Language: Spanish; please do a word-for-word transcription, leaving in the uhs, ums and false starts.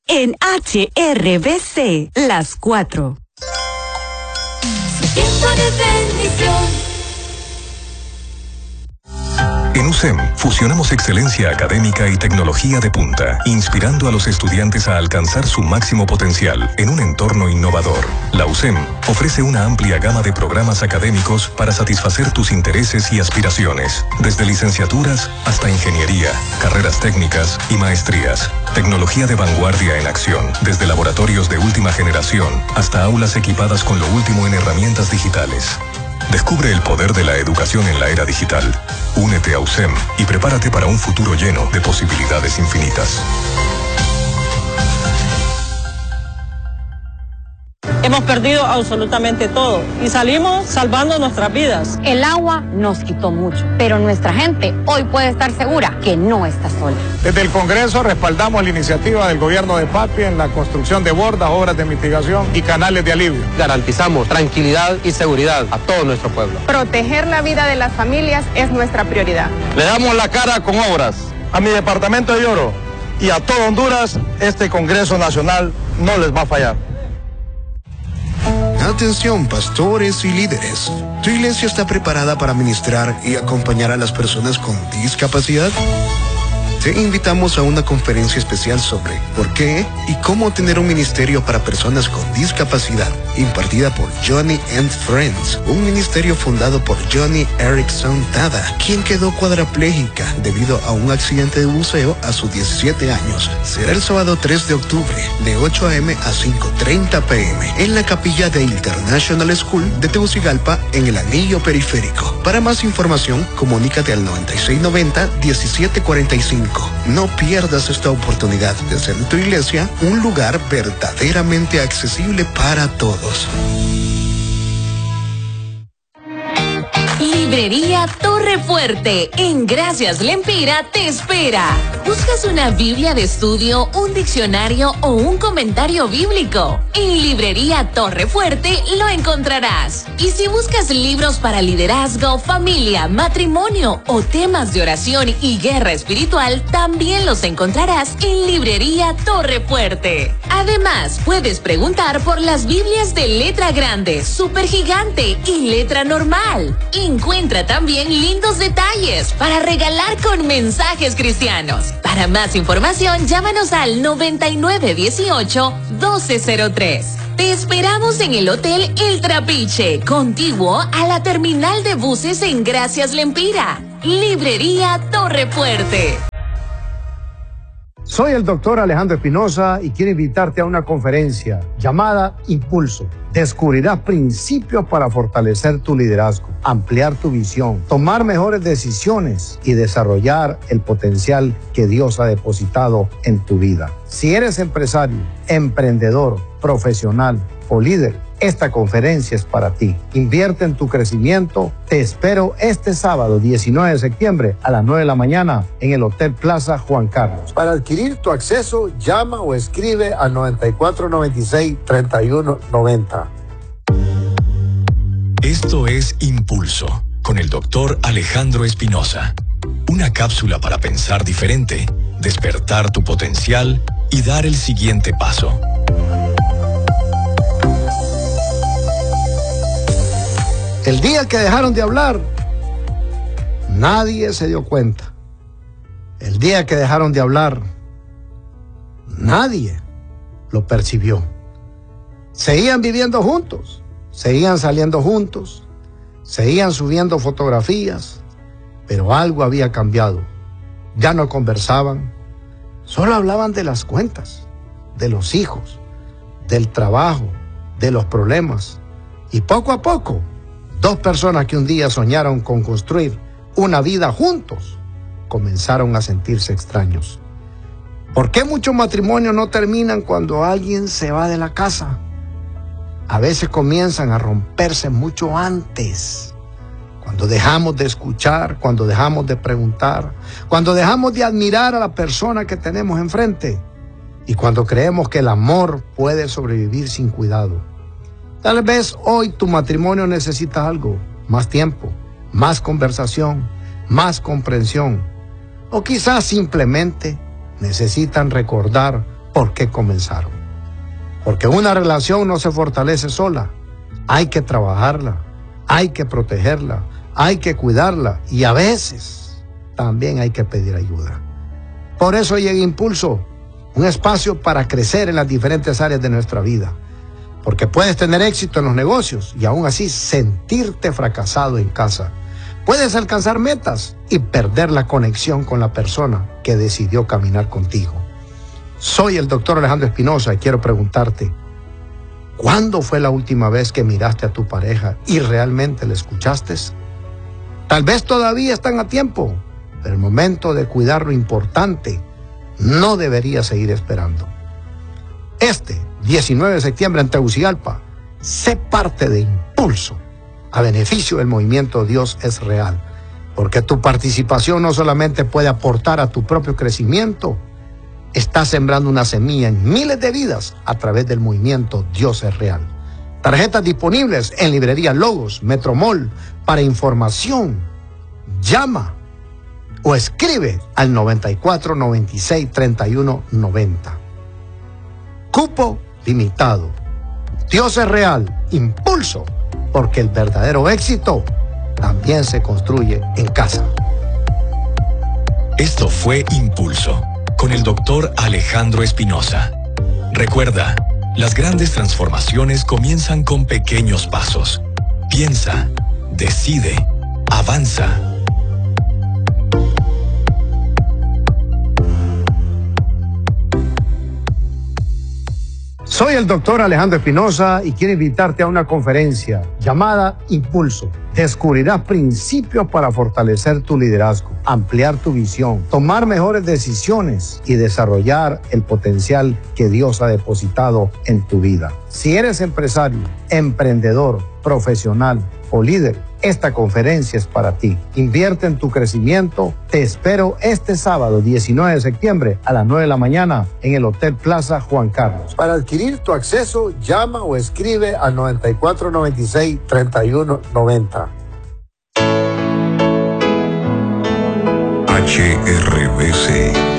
en H R B C, las cuatro. Su tiempo de bendición. En U S E M fusionamos excelencia académica y tecnología de punta, inspirando a los estudiantes a alcanzar su máximo potencial en un entorno innovador. La U S E M ofrece una amplia gama de programas académicos para satisfacer tus intereses y aspiraciones, desde licenciaturas hasta ingeniería, carreras técnicas y maestrías. Tecnología de vanguardia en acción, desde laboratorios de última generación hasta aulas equipadas con lo último en herramientas digitales. Descubre el poder de la educación en la era digital. Únete a U S E M y prepárate para un futuro lleno de posibilidades infinitas. Hemos perdido absolutamente todo y salimos salvando nuestras vidas. El agua nos quitó mucho, pero nuestra gente hoy puede estar segura que no está sola. Desde el Congreso respaldamos la iniciativa del gobierno de Papi en la construcción de bordas, obras de mitigación y canales de alivio. Garantizamos tranquilidad y seguridad a todo nuestro pueblo. Proteger la vida de las familias es nuestra prioridad. Le damos la cara con obras a mi departamento de Lloro y a todo Honduras. Este Congreso Nacional no les va a fallar. Atención, pastores y líderes. ¿Tu iglesia está preparada para ministrar y acompañar a las personas con discapacidad? Te invitamos a una conferencia especial sobre por qué y cómo tener un ministerio para personas con discapacidad, impartida por Johnny and Friends, un ministerio fundado por Johnny Erickson Tada, quien quedó cuadraplégica debido a un accidente de buceo a sus diecisiete años. Será el sábado tres de octubre, de ocho a eme a cinco treinta pe eme, en la capilla de International School de Tegucigalpa, en el Anillo Periférico. Para más información, comunícate al noventa y seis noventa, diecisiete cuarenta y cinco. No pierdas esta oportunidad de hacer de tu iglesia un lugar verdaderamente accesible para todos. Librería Torre Fuerte, en Gracias Lempira, te espera. ¿Buscas una Biblia de estudio, un diccionario o un comentario bíblico? En Librería Torre Fuerte lo encontrarás. Y si buscas libros para liderazgo, familia, matrimonio o temas de oración y guerra espiritual, también los encontrarás en Librería Torre Fuerte. Además, puedes preguntar por las Biblias de letra grande, super gigante y letra normal. Encuentra también lindos detalles para regalar con mensajes cristianos. Para más información, llámanos al noventa y nueve dieciocho, doce cero tres. Te esperamos en el Hotel El Trapiche, contiguo a la terminal de buses en Gracias Lempira. Librería Torre Fuerte. Soy el doctor Alejandro Espinosa y quiero invitarte a una conferencia llamada Impulso. Descubrirás principios para fortalecer tu liderazgo, ampliar tu visión, tomar mejores decisiones y desarrollar el potencial que Dios ha depositado en tu vida. Si eres empresario, emprendedor, profesional o líder, esta conferencia es para ti. Invierte en tu crecimiento. Te espero este sábado diecinueve de septiembre a las nueve de la mañana en el Hotel Plaza Juan Carlos. Para adquirir tu acceso, llama o escribe al noventa y cuatro noventa y seis, treinta y uno noventa. Esto es Impulso, con el doctor Alejandro Espinosa. Una cápsula para pensar diferente, despertar tu potencial y dar el siguiente paso. El día que dejaron de hablar, nadie se dio cuenta. El día que dejaron de hablar, nadie lo percibió. Seguían viviendo juntos, seguían saliendo juntos, seguían subiendo fotografías, pero algo había cambiado. Ya no conversaban, solo hablaban de las cuentas, de los hijos, del trabajo, de los problemas. Y poco a poco, dos personas que un día soñaron con construir una vida juntos, comenzaron a sentirse extraños. ¿Por qué muchos matrimonios no terminan cuando alguien se va de la casa? A veces comienzan a romperse mucho antes. Cuando dejamos de escuchar, cuando dejamos de preguntar, cuando dejamos de admirar a la persona que tenemos enfrente y cuando creemos que el amor puede sobrevivir sin cuidado. Tal vez hoy tu matrimonio necesita algo, más tiempo, más conversación, más comprensión. O quizás simplemente necesitan recordar por qué comenzaron. Porque una relación no se fortalece sola. Hay que trabajarla, hay que protegerla, hay que cuidarla y a veces también hay que pedir ayuda. Por eso llega Impulso, un espacio para crecer en las diferentes áreas de nuestra vida. Porque puedes tener éxito en los negocios y aún así sentirte fracasado en casa. Puedes alcanzar metas y perder la conexión con la persona que decidió caminar contigo. Soy el doctor Alejandro Espinosa y quiero preguntarte, ¿cuándo fue la última vez que miraste a tu pareja y realmente la escuchaste? Tal vez todavía están a tiempo, pero el momento de cuidar lo importante no debería seguir esperando. Este diecinueve de septiembre en Tegucigalpa, sé parte de Impulso, a beneficio del movimiento Dios es Real, porque tu participación no solamente puede aportar a tu propio crecimiento, está sembrando una semilla en miles de vidas a través del movimiento Dios es Real. Tarjetas disponibles en librería Logos, Metromol. Para información, llama o escribe al noventa y cuatro, noventa y seis, treinta y uno, noventa. Cupo limitado. Dios es Real. Impulso, porque el verdadero éxito también se construye en casa. Esto fue Impulso, con el doctor Alejandro Espinosa. Recuerda, las grandes transformaciones comienzan con pequeños pasos. Piensa, decide, avanza. Soy el doctor Alejandro Espinosa y quiero invitarte a una conferencia llamada Impulso. Descubrirás principios para fortalecer tu liderazgo, ampliar tu visión, tomar mejores decisiones y desarrollar el potencial que Dios ha depositado en tu vida. Si eres empresario, emprendedor, profesional o líder, esta conferencia es para ti. Invierte en tu crecimiento. Te espero este sábado diecinueve de septiembre a las nueve de la mañana en el Hotel Plaza Juan Carlos. Para adquirir tu acceso, llama o escribe al noventa y cuatro, noventa y seis, treinta y uno, noventa. H R B C